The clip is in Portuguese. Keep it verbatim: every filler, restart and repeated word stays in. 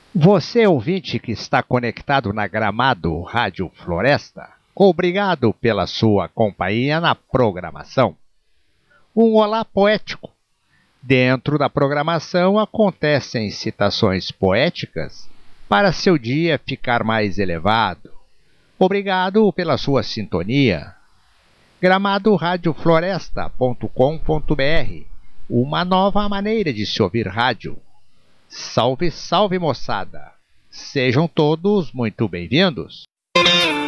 Você, ouvinte que está conectado na Gramado Rádio Floresta, obrigado pela sua companhia na programação. Um olá poético. Dentro da programação acontecem citações poéticas para seu dia ficar mais elevado. Obrigado pela sua sintonia. gramado rádio floresta ponto com ponto br, uma nova maneira de se ouvir rádio. Salve, salve, moçada! Sejam todos muito bem-vindos!